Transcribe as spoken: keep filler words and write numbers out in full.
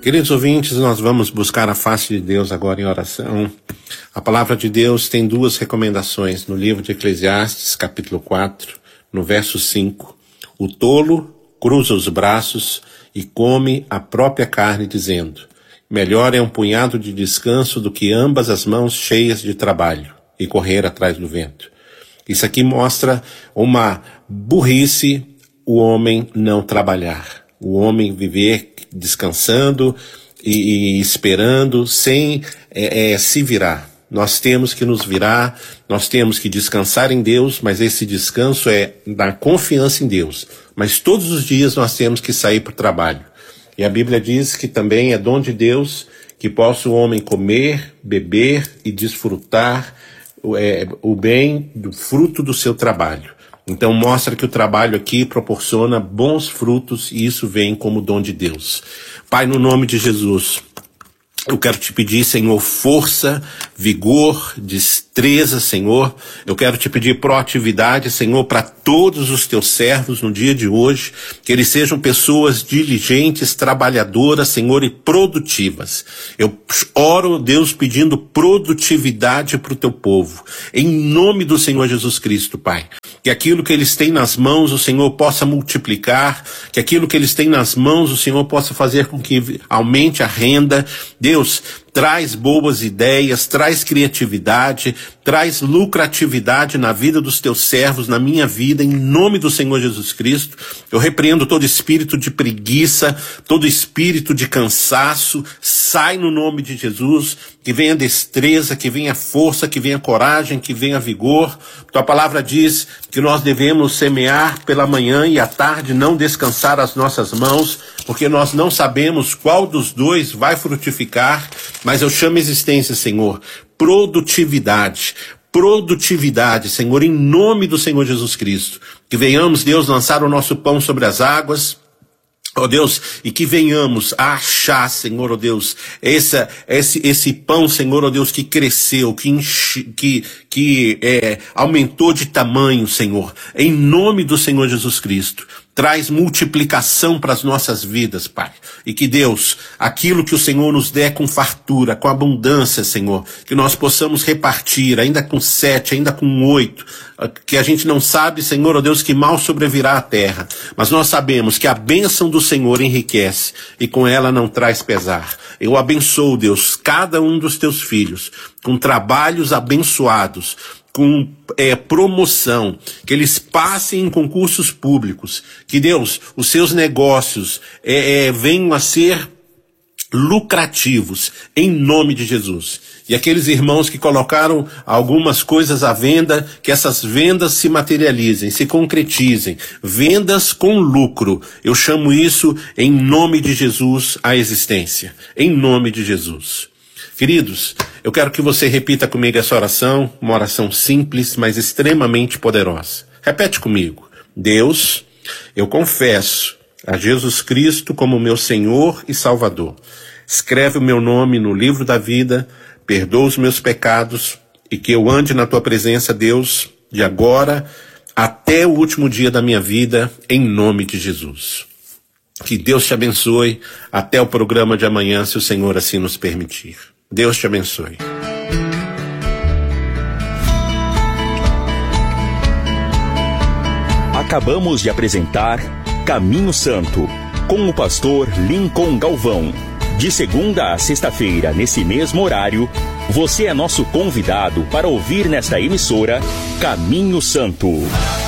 Queridos ouvintes, nós vamos buscar a face de Deus agora em oração. A palavra de Deus tem duas recomendações no livro de Eclesiastes, capítulo quatro, no verso cinco. O tolo cruza os braços e come a própria carne, dizendo: melhor é um punhado de descanso do que ambas as mãos cheias de trabalho e correr atrás do vento. Isso aqui mostra uma burrice, o homem não trabalhar, o homem viver descansando e, e esperando sem é, é, se virar. Nós temos que nos virar, nós temos que descansar em Deus, mas esse descanso é da confiança em Deus. Mas todos os dias nós temos que sair para o trabalho. E a Bíblia diz que também é dom de Deus que possa o homem comer, beber e desfrutar é, o bem do fruto do seu trabalho. Então mostra que o trabalho aqui proporciona bons frutos e isso vem como dom de Deus. Pai, no nome de Jesus, eu quero te pedir, Senhor, força, vigor, destreza, Senhor. Eu quero te pedir proatividade, Senhor, para todos os teus servos no dia de hoje, que eles sejam pessoas diligentes, trabalhadoras, Senhor, e produtivas. Eu oro, Deus, pedindo produtividade para o teu povo, em nome do Senhor Jesus Cristo, Pai. Que aquilo que eles têm nas mãos o Senhor possa multiplicar, que aquilo que eles têm nas mãos o Senhor possa fazer com que aumente a renda. Deus, traz boas ideias, traz criatividade, traz lucratividade na vida dos teus servos, na minha vida, em nome do Senhor Jesus Cristo. Eu repreendo todo espírito de preguiça, todo espírito de cansaço, sai no nome de Jesus, que venha destreza, que venha força, que venha coragem, que venha vigor. Tua palavra diz que nós devemos semear pela manhã e à tarde não descansar as nossas mãos, porque nós não sabemos qual dos dois vai frutificar, mas eu chamo a existência, Senhor, produtividade, produtividade, Senhor, em nome do Senhor Jesus Cristo. Que venhamos, Deus, lançar o nosso pão sobre as águas, ó Deus, e que venhamos a achar, Senhor, ó Deus, essa, esse, esse pão, Senhor, ó Deus, que cresceu, que, enche, que, que é, aumentou de tamanho, Senhor, em nome do Senhor Jesus Cristo. Traz multiplicação para as nossas vidas, Pai. E que Deus, aquilo que o Senhor nos der com fartura, com abundância, Senhor, que nós possamos repartir, ainda com sete, ainda com oito, que a gente não sabe, Senhor, ó Deus, que mal sobrevirá à terra. Mas nós sabemos que a bênção do Senhor enriquece e com ela não traz pesar. Eu abençoo, Deus, cada um dos teus filhos com trabalhos abençoados, com é, promoção, que eles passem em concursos públicos, que Deus, os seus negócios é, é, venham a ser lucrativos, em nome de Jesus. E aqueles irmãos que colocaram algumas coisas à venda, que essas vendas se materializem, se concretizem, vendas com lucro. Eu chamo isso, em nome de Jesus, à existência, em nome de Jesus. Queridos, eu quero que você repita comigo essa oração, uma oração simples, mas extremamente poderosa. Repete comigo. Deus, eu confesso a Jesus Cristo como meu Senhor e Salvador. Escreve o meu nome no livro da vida, perdoa os meus pecados e que eu ande na tua presença, Deus, de agora até o último dia da minha vida, em nome de Jesus. Que Deus te abençoe. Até o programa de amanhã, se o Senhor assim nos permitir. Deus te abençoe. Acabamos de apresentar Caminho Santo, com o pastor Lincoln Galvão. De segunda a sexta-feira, nesse mesmo horário, você é nosso convidado para ouvir nesta emissora Caminho Santo.